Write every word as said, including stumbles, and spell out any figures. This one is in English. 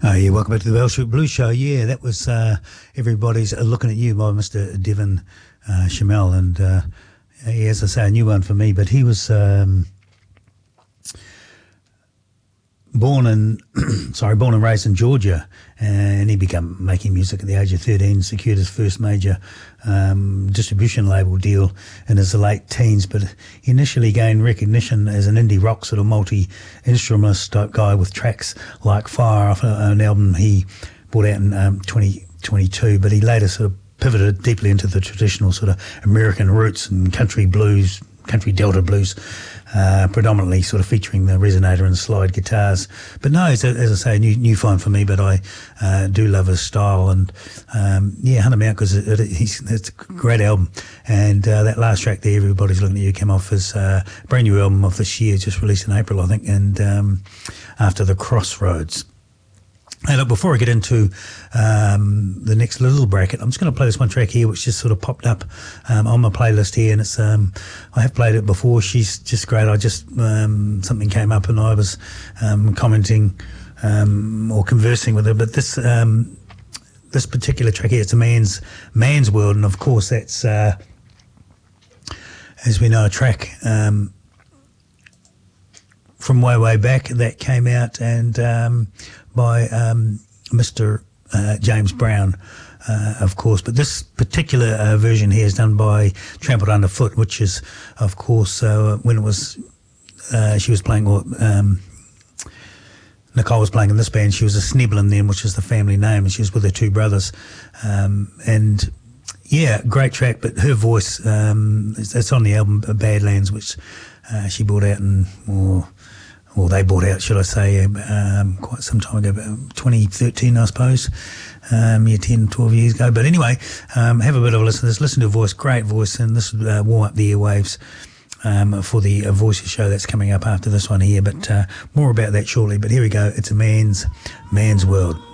Oh, yeah, welcome back to the Bell Street Blues Show. Yeah, that was uh, Everybody's Looking at You by Mister Devon uh, Shamel. And uh, yeah, as I say, a new one for me, but he was um, born in, sorry, born and raised in Georgia, and he began making music at the age of thirteen, secured his first major um, distribution label deal in his late teens, but he initially gained recognition as an indie rock sort of multi-instrumentalist type guy with tracks like Fire off an album he brought out in um, twenty twenty-two, but he later sort of pivoted deeply into the traditional sort of American roots and country blues, country Delta blues, uh, predominantly sort of featuring the resonator and slide guitars. But no, as, as I say, a new, new find for me, but I uh, do love his style. And um, yeah, hunt him out because it, it, it's a great album. And uh, that last track there, Everybody's Looking at You, came off his uh, brand new album of this year, just released in April, I think, and um, After the Crossroads. Hey, look, before I get into um, the next little bracket, I'm just going to play this one track here, which just sort of popped up um, on my playlist here, and it's um, I have played it before. She's just great. I just um, something came up, and I was um, commenting um, or conversing with her. But this um, this particular track here, it's a man's man's world, and of course that's uh, as we know, a track um, from way way back that came out and. Um, by um, Mister Uh, James Brown, uh, of course. But this particular uh, version here is done by Trampled Underfoot, which is, of course, uh, when it was, uh, she was playing, or um, Nicole was playing in this band, she was a Sneblin then, which is the family name, and she was with her two brothers. Um, and yeah, great track, but her voice, um, it's, it's on the album Badlands, which uh, she brought out in, or Or they bought out, should I say, um, quite some time ago, about twenty thirteen, I suppose, um, yeah, ten, twelve years ago. But anyway, um, have a bit of a listen to this. Listen to her voice, great voice, and this will uh, warm up the airwaves um, for the uh, Voices show that's coming up after this one here. But uh, more about that shortly. But here we go. It's a man's, man's world.